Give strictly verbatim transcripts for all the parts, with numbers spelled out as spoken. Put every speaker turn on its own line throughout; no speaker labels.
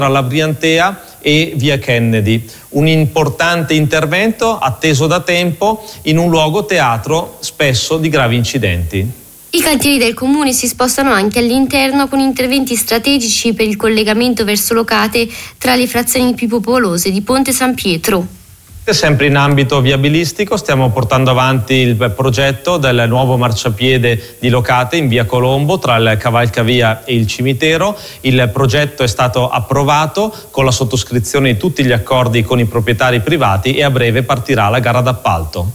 tra la Briantea e via Kennedy. Un importante intervento atteso da tempo in un luogo teatro spesso di gravi incidenti.
I cantieri del comune si spostano anche all'interno con interventi strategici per il collegamento verso Locate tra le frazioni più popolose di Ponte San Pietro.
Sempre in ambito viabilistico stiamo portando avanti il progetto del nuovo marciapiede di Locate in via Colombo tra il Cavalcavia e il cimitero. Il progetto è stato approvato con la sottoscrizione di tutti gli accordi con i proprietari privati e a breve partirà la gara d'appalto.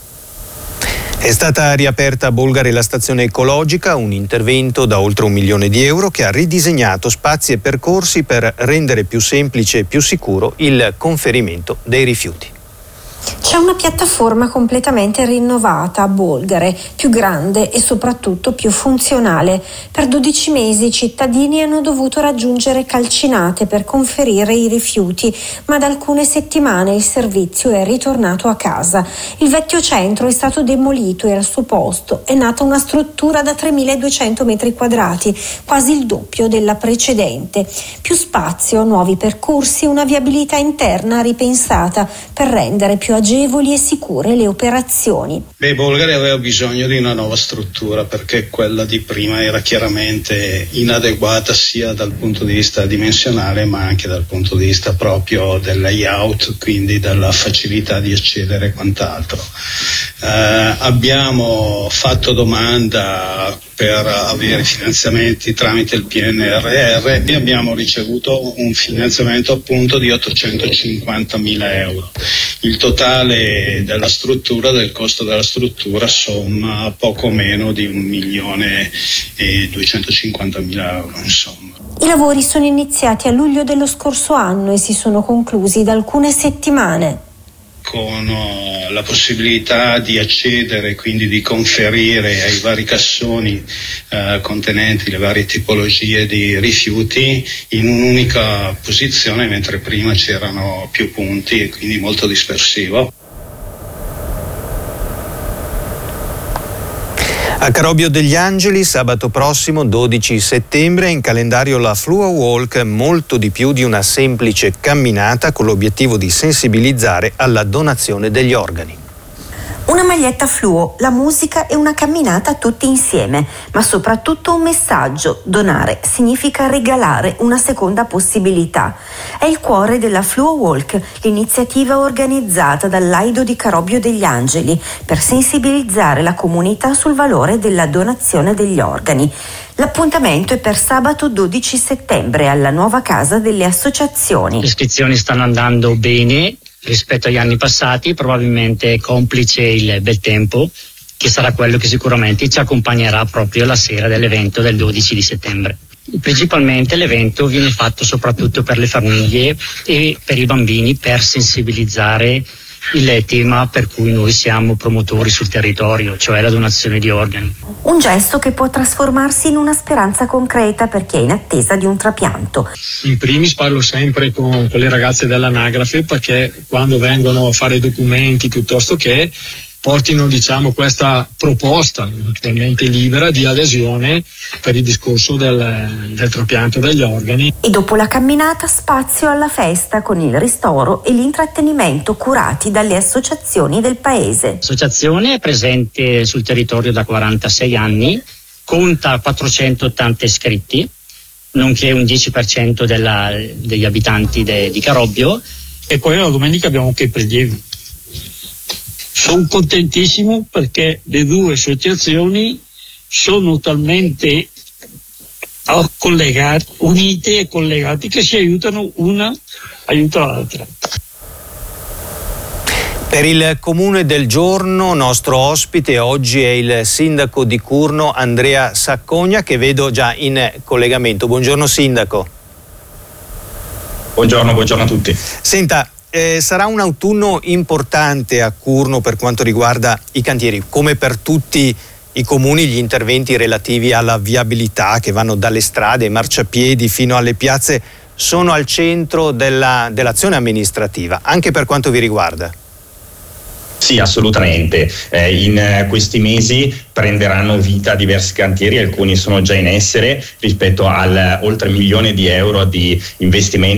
È stata riaperta a Bolgare la stazione ecologica, un intervento da oltre un milione di euro che ha ridisegnato spazi e percorsi per rendere più semplice e più sicuro il conferimento dei rifiuti.
C'è una piattaforma completamente rinnovata a Bolgare, più grande e soprattutto più funzionale. Per dodici mesi i cittadini hanno dovuto raggiungere Calcinate per conferire i rifiuti, ma da alcune settimane il servizio è ritornato a casa. Il vecchio centro è stato demolito e al suo posto è nata una struttura da tremiladuecento metri quadrati, quasi il doppio della precedente. Più spazio, nuovi percorsi, una viabilità interna ripensata per rendere più agevoli e sicure le operazioni.
Beh, Bolgare aveva bisogno di una nuova struttura perché quella di prima era chiaramente inadeguata sia dal punto di vista dimensionale ma anche dal punto di vista proprio del layout, quindi della facilità di accedere e quant'altro. Eh, abbiamo fatto domanda per avere finanziamenti tramite il P N R R e abbiamo ricevuto un finanziamento appunto di ottocentocinquantamila euro. Il totale della struttura, del costo della struttura, somma poco meno di un milione e duecentocinquantamila euro, insomma.
I lavori sono iniziati a luglio dello scorso anno e si sono conclusi da alcune settimane.
Con uh, la possibilità di accedere, quindi di conferire ai vari cassoni uh, contenenti le varie tipologie di rifiuti in un'unica posizione, mentre prima c'erano più punti e quindi molto dispersivo.
A Carobbio degli Angeli, sabato prossimo dodici settembre, è in calendario la Fluo Walk, molto di più di una semplice camminata con l'obiettivo di sensibilizzare alla donazione degli organi.
Una maglietta fluo, la musica e una camminata tutti insieme, ma soprattutto un messaggio. Donare significa regalare una seconda possibilità. È il cuore della Fluo Walk, l'iniziativa organizzata dall'Aido di Carobbio degli Angeli per sensibilizzare la comunità sul valore della donazione degli organi. L'appuntamento è per sabato dodici settembre alla nuova casa delle associazioni.
Le iscrizioni stanno andando bene rispetto agli anni passati, probabilmente complice il bel tempo, che sarà quello che sicuramente ci accompagnerà proprio la sera dell'evento del dodici di settembre. Principalmente l'evento viene fatto soprattutto per le famiglie e per i bambini, per sensibilizzare il tema per cui noi siamo promotori sul territorio, cioè la donazione di organi.
Un gesto che può trasformarsi in una speranza concreta per chi è in attesa di un trapianto.
In primis parlo sempre con, con le ragazze dell'anagrafe, perché quando vengono a fare documenti piuttosto che portino, diciamo, questa proposta naturalmente libera di adesione per il discorso del, del trapianto degli organi.
E dopo la camminata spazio alla festa con il ristoro e l'intrattenimento curati dalle associazioni del paese.
L'associazione è presente sul territorio da quarantasei anni, conta quattrocentottanta iscritti, nonché un dieci per cento della, degli abitanti de, di Carobbio.
E poi la domenica abbiamo anche i prelievi. Sono contentissimo perché le due associazioni sono talmente collegate, unite e collegate, che si aiutano, una aiuta l'altra.
Per il Comune del Giorno, nostro ospite oggi è il sindaco di Curno, Andrea Saccogna, che vedo già in collegamento. Buongiorno sindaco.
Buongiorno, buongiorno a tutti.
Senta, Eh, sarà un autunno importante a Curno per quanto riguarda i cantieri, come per tutti i comuni gli interventi relativi alla viabilità che vanno dalle strade, ai marciapiedi fino alle piazze sono al centro della, dell'azione amministrativa, anche per quanto vi riguarda.
Sì, assolutamente. Eh, in eh, questi mesi prenderanno vita diversi cantieri, alcuni sono già in essere rispetto al oltre milione di euro di investimenti